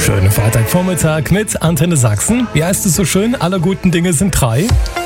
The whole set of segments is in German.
Schönen Freitagvormittag mit Antenne Sachsen. Wie heißt es so schön? Alle guten Dinge sind drei.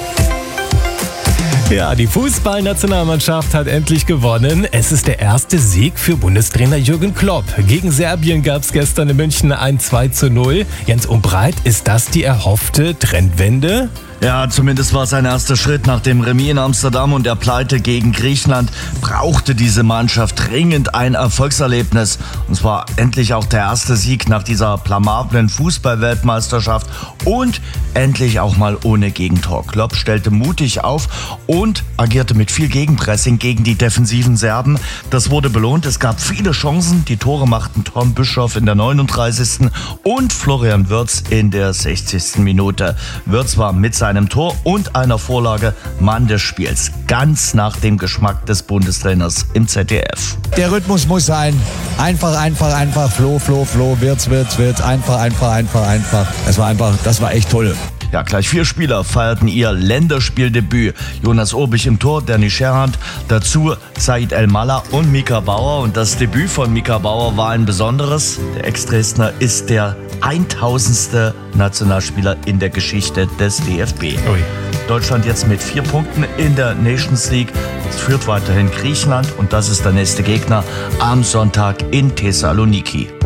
Ja, die Fußballnationalmannschaft hat endlich gewonnen. Es ist der erste Sieg für Bundestrainer Jürgen Klopp. Gegen Serbien gab es gestern in München ein 2:0. Jens Umbreit, ist das die erhoffte Trendwende? Ja, zumindest war es ein erster Schritt. Nach dem Remis in Amsterdam und der Pleite gegen Griechenland brauchte diese Mannschaft dringend ein Erfolgserlebnis. Und zwar endlich auch der erste Sieg nach dieser blamablen Fußball-Weltmeisterschaft und endlich auch mal ohne Gegentor. Klopp stellte mutig auf und agierte mit viel Gegenpressing gegen die defensiven Serben. Das wurde belohnt. Es gab viele Chancen. Die Tore machten Tom Bischoff in der 39. und Florian Wirtz in der 60. Minute. Wirtz war mit seinem Tor und einer Vorlage Mann des Spiels. Ganz nach dem Geschmack des Bundestrainers im ZDF. Der Rhythmus muss sein. Einfach. Flo, Wirtz. Einfach. Das war echt toll. Ja, gleich 4 Spieler feierten ihr Länderspieldebüt. Jonas Urbich im Tor, Danny Scherhand, dazu Said El-Mallah und Mika Bauer. Und das Debüt von Mika Bauer war ein besonderes. Der Ex-Dresdner ist der 1000. Nationalspieler in der Geschichte des DFB. Ui. Deutschland jetzt mit 4 Punkten in der Nations League. Es führt weiterhin Griechenland und das ist der nächste Gegner am Sonntag in Thessaloniki.